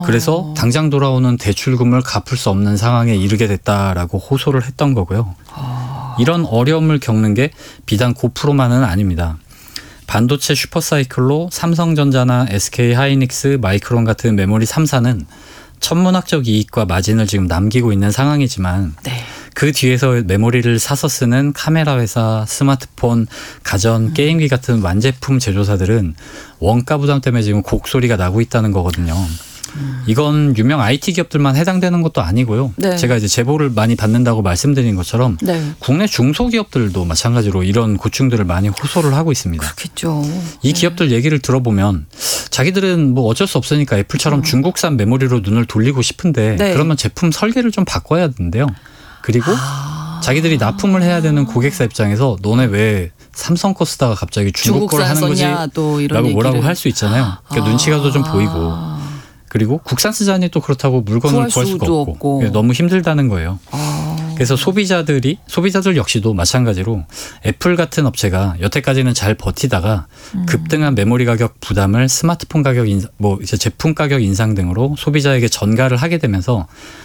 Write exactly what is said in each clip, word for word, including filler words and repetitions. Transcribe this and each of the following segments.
그래서 어. 당장 돌아오는 대출금을 갚을 수 없는 상황에 이르게 됐다라고 호소를 했던 거고요. 어. 이런 어려움을 겪는 게 비단 고프로만은 아닙니다. 반도체 슈퍼사이클로 삼성전자나 에스케이하이닉스, 마이크론 같은 메모리 삼 사는 천문학적 이익과 마진을 지금 남기고 있는 상황이지만 네. 그 뒤에서 메모리를 사서 쓰는 카메라 회사, 스마트폰, 가전, 음. 게임기 같은 완제품 제조사들은 원가 부담 때문에 지금 곡소리가 나고 있다는 거거든요. 음. 이건 유명 아이티 기업들만 해당되는 것도 아니고요. 네. 제가 이제 제보를 많이 받는다고 말씀드린 것처럼 네. 국내 중소기업들도 마찬가지로 이런 고충들을 많이 호소를 하고 있습니다. 그렇겠죠. 이 네. 기업들 얘기를 들어보면 자기들은 뭐 어쩔 수 없으니까 애플처럼 음. 중국산 메모리로 눈을 돌리고 싶은데 네. 그러면 제품 설계를 좀 바꿔야 되는데요. 그리고 아. 자기들이 납품을 해야 되는 고객사 입장에서 너네 왜 삼성 거 쓰다가 갑자기 중국 걸 하는 거지? 또 이런 라고 뭐라고 얘기를. 할 수 있잖아요. 그러니까 아. 눈치가 좀 보이고. 그리고 국산 쓰자니 또 그렇다고 물건을 구할 구할 수가 수도 없고, 없고. 너무 힘들다는 거예요. 아. 그래서 소비자들이 소비자들 역시도 마찬가지로 애플 같은 업체가 여태까지는 잘 버티다가 음. 급등한 메모리 가격 부담을 스마트폰 가격 인상, 뭐 이제 제품 가격 인상 등으로 소비자에게 전가를 하게 되면서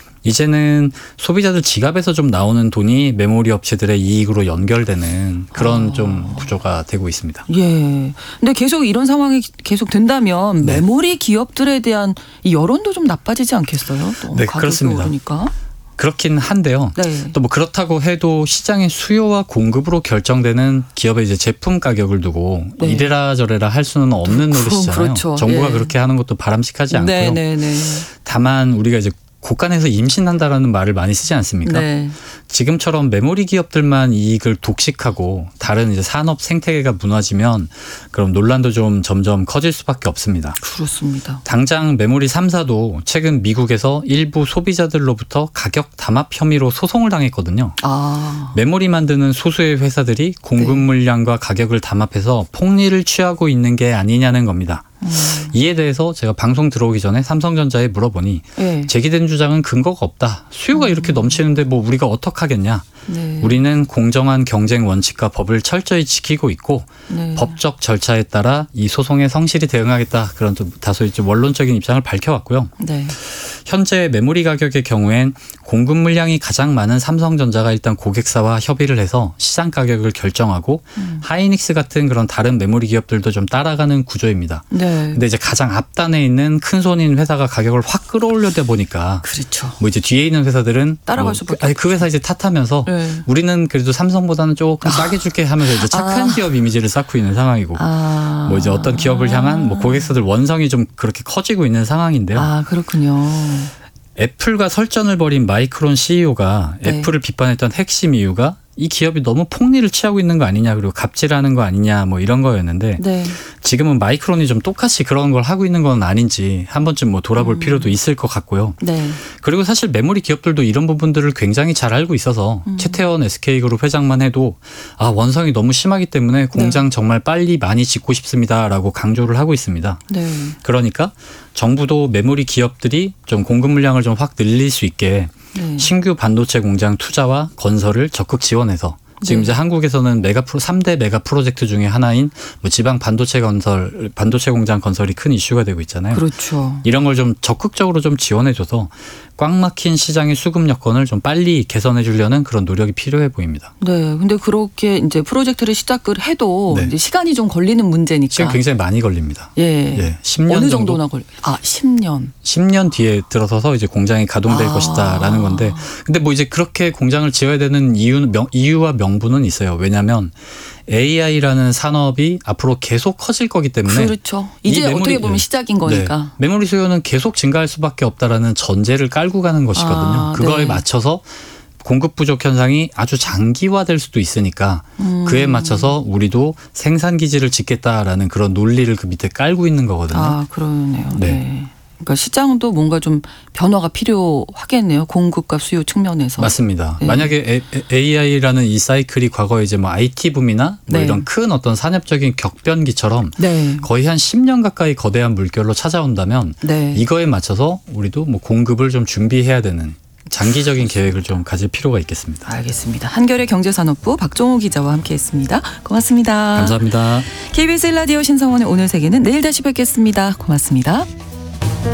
이제는 소비자들 지갑에서 좀 나오는 돈이 메모리 업체들의 이익으로 연결되는 그런 아. 좀 구조가 되고 있습니다. 예. 근데 계속 이런 상황이 계속 된다면 네. 메모리 기업들에 대한 이 여론도 좀 나빠지지 않겠어요? 또 네, 가격이 그렇습니다. 오르니까. 그렇긴 한데요. 네. 또 뭐 그렇다고 해도 시장의 수요와 공급으로 결정되는 기업의 이제 제품 가격을 두고 네. 이래라 저래라 할 수는 없는 그럼 노릇이잖아요. 그렇죠. 정부가 예. 그렇게 하는 것도 바람직하지 않고요. 네, 네, 네. 다만 우리가 이제 곳간에서 임신한다라는 말을 많이 쓰지 않습니까? 네. 지금처럼 메모리 기업들만 이익을 독식하고 다른 이제 산업 생태계가 무너지면 그럼 논란도 좀 점점 커질 수밖에 없습니다. 그렇습니다. 당장 메모리 삼 사도 최근 미국에서 일부 소비자들로부터 가격 담합 혐의로 소송을 당했거든요. 아. 메모리 만드는 소수의 회사들이 공급 네. 물량과 가격을 담합해서 폭리를 취하고 있는 게 아니냐는 겁니다. 음. 이에 대해서 제가 방송 들어오기 전에 삼성전자에 물어보니 네. 제기된 주장은 근거가 없다. 수요가 이렇게 넘치는데 뭐 우리가 어떡하겠냐. 네. 우리는 공정한 경쟁 원칙과 법을 철저히 지키고 있고 네. 법적 절차에 따라 이 소송에 성실히 대응하겠다. 그런 좀 다소 좀 원론적인 입장을 밝혀왔고요. 네. 현재 메모리 가격의 경우엔 공급 물량이 가장 많은 삼성전자가 일단 고객사와 협의를 해서 시장 가격을 결정하고 음. 하이닉스 같은 그런 다른 메모리 기업들도 좀 따라가는 구조입니다. 네. 근데 이제 가장 앞단에 있는 큰 손인 회사가 가격을 확 끌어올려다 보니까 그렇죠. 뭐 이제 뒤에 있는 회사들은 따라갈 뭐 수밖에 아니 그 회사 이제 탓하면서 네. 우리는 그래도 삼성보다는 조금 싸게 줄게 하면서 이제 착한 아. 기업 이미지를 쌓고 있는 상황이고 아. 뭐 이제 어떤 기업을 향한 뭐 고객사들 원성이 좀 그렇게 커지고 있는 상황인데요. 아, 그렇군요. 애플과 설전을 벌인 마이크론 씨이오가 네. 애플을 비판했던 핵심 이유가 이 기업이 너무 폭리를 취하고 있는 거 아니냐 그리고 갑질하는 거 아니냐 뭐 이런 거였는데 네. 지금은 마이크론이 좀 똑같이 그런 걸 하고 있는 건 아닌지 한 번쯤 뭐 돌아볼 음. 필요도 있을 것 같고요. 네. 그리고 사실 메모리 기업들도 이런 부분들을 굉장히 잘 알고 있어서 음. 최태원 에스케이그룹 회장만 해도 아 원성이 너무 심하기 때문에 공장 정말 빨리 많이 짓고 싶습니다라고 강조를 하고 있습니다. 네. 그러니까 정부도 메모리 기업들이 좀 공급 물량을 좀 확 늘릴 수 있게 네. 신규 반도체 공장 투자와 건설을 적극 지원해서 지금 네. 이제 한국에서는 메가 프로 삼 대 메가 프로젝트 중에 하나인 뭐 지방 반도체 건설, 반도체 공장 건설이 큰 이슈가 되고 있잖아요. 그렇죠. 이런 걸 좀 적극적으로 좀 지원해줘서 꽉 막힌 시장의 수급 여건을 좀 빨리 개선해 주려는 그런 노력이 필요해 보입니다. 네. 근데 그렇게 이제 프로젝트를 시작을 해도 네. 이제 시간이 좀 걸리는 문제니까. 지금 굉장히 많이 걸립니다. 예. 예, 십 년 어느 정도? 정도나 걸? 아, 십 년. 십 년 뒤에 들어서서 이제 공장이 가동될 아. 것이다라는 건데, 근데 뭐 이제 그렇게 공장을 지어야 되는 이유는 명, 이유와 명분은 있어요. 왜냐하면 에이아이라는 산업이 앞으로 계속 커질 거기 때문에 그렇죠. 이 이제 메모리- 어떻게 보면 네. 시작인 거니까. 네. 메모리 수요는 계속 증가할 수밖에 없다라는 전제를 깔고 가는 것이거든요. 아, 그거에 네. 맞춰서 공급 부족 현상이 아주 장기화될 수도 있으니까 음. 그에 맞춰서 우리도 생산 기지를 짓겠다라는 그런 논리를 그 밑에 깔고 있는 거거든요. 아, 그러네요. 네. 네. 그러니까 시장도 뭔가 좀 변화가 필요하겠네요. 공급과 수요 측면에서. 맞습니다. 네. 만약에 에이아이라는 이 사이클이 과거에 이제 뭐 아이티 붐이나 뭐 네. 이런 큰 어떤 산업적인 격변기처럼 네. 거의 한 십 년 가까이 거대한 물결로 찾아온다면 네. 이거에 맞춰서 우리도 뭐 공급을 좀 준비해야 되는 장기적인 계획을 좀 가질 필요가 있겠습니다. 알겠습니다. 한겨레 경제산업부 박종호 기자와 함께했습니다. 고맙습니다. 감사합니다. 케이비에스 일 라디오 신성원의 오늘 세계는 내일 다시 뵙겠습니다. 고맙습니다.